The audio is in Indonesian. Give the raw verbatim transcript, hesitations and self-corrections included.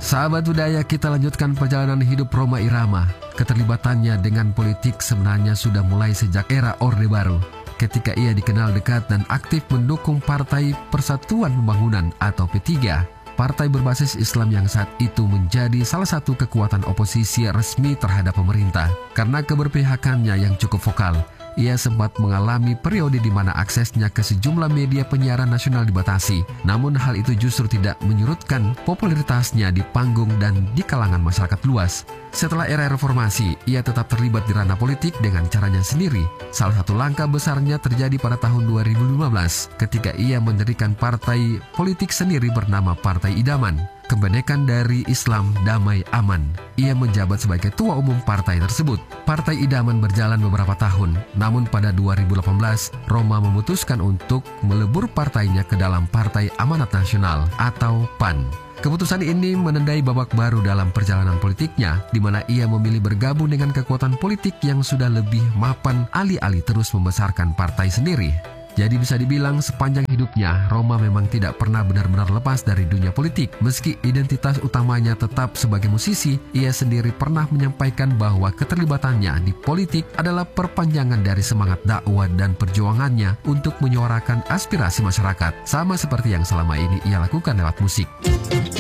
Sahabat budaya, kita lanjutkan perjalanan hidup Rhoma Irama. Keterlibatannya dengan politik sebenarnya sudah mulai sejak era Orde Baru, ketika ia dikenal dekat dan aktif mendukung Partai Persatuan Pembangunan atau P tiga. Partai berbasis Islam yang saat itu menjadi salah satu kekuatan oposisi resmi terhadap pemerintah. Karena keberpihakannya yang cukup vokal, ia sempat mengalami periode di mana aksesnya ke sejumlah media penyiaran nasional dibatasi. Namun hal itu justru tidak menyurutkan popularitasnya di panggung dan di kalangan masyarakat luas. Setelah era reformasi, ia tetap terlibat di ranah politik dengan caranya sendiri. Salah satu langkah besarnya terjadi pada tahun dua ribu lima belas ketika ia mendirikan partai politik sendiri bernama Partai Idaman, kebenekan dari Islam Damai Aman. Ia menjabat sebagai ketua umum partai tersebut. Partai Idaman berjalan beberapa tahun, namun pada dua ribu delapan belas, Rhoma memutuskan untuk melebur partainya ke dalam Partai Amanat Nasional atau P A N. Keputusan ini menandai babak baru dalam perjalanan politiknya, di mana ia memilih bergabung dengan kekuatan politik yang sudah lebih mapan alih-alih terus membesarkan partai sendiri. Jadi bisa dibilang sepanjang hidupnya, Rhoma memang tidak pernah benar-benar lepas dari dunia politik. Meski identitas utamanya tetap sebagai musisi, ia sendiri pernah menyampaikan bahwa keterlibatannya di politik adalah perpanjangan dari semangat dakwah dan perjuangannya untuk menyuarakan aspirasi masyarakat, sama seperti yang selama ini ia lakukan lewat musik.